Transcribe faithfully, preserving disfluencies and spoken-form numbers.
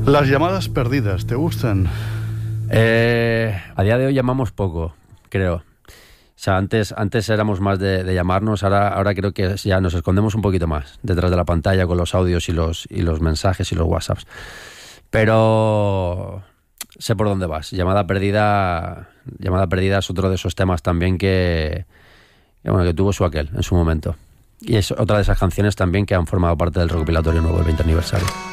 Las llamadas perdidas, ¿te gustan? Eh, a día de hoy llamamos poco, creo. O sea, antes, antes éramos más de, de llamarnos, ahora, ahora creo que ya nos escondemos un poquito más detrás de la pantalla con los audios y los, y los mensajes y los WhatsApps. Pero sé por dónde vas. Llamada perdida, llamada perdida es otro de esos temas también que, que, bueno, que tuvo su aquel en su momento. Y es otra de esas canciones también que han formado parte del recopilatorio nuevo, el veinte aniversario.